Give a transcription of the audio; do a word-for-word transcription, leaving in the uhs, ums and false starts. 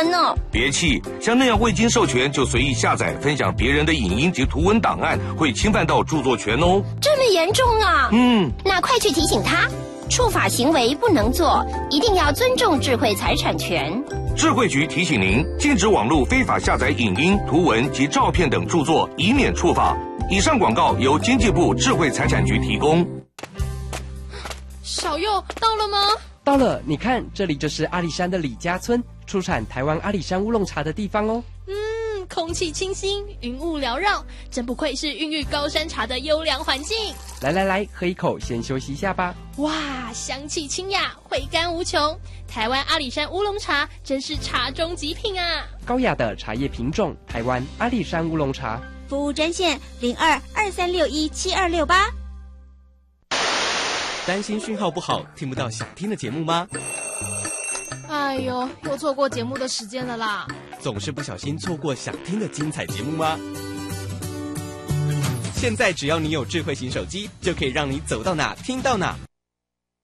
文呢。 别气，像那样未经授权就随意下载分享别人的影音及图文档案，会侵犯到著作权哦。 这么严重啊？ 嗯， 那快去提醒他，触法行为不能做，一定要尊重智慧财产权。 智慧局提醒您，禁止网络非法下载影音、图文及照片等著作，以免触法。以上广告由经济部智慧财产局提供。 小佑到了吗？ 到了，你看，这里就是阿里山的李家村，出产台湾阿里山乌龙茶的地方哦。 嗯，空气清新，云雾缭绕，真不愧是孕育高山茶的优良环境。 来来来，喝一口，先休息一下吧。 哇，香气清雅，回甘无穷。台湾阿里山乌龙茶真是茶中极品啊！ 高雅的茶叶品种，台湾阿里山乌龙茶。 服务专线零二二三六一七二六八。 担心讯号不好，听不到想听的节目吗？ 哎呦，又错过节目的时间了啦！ 总是不小心错过想听的精彩节目吗？现在只要你有智慧型手机，就可以让你走到哪听到哪，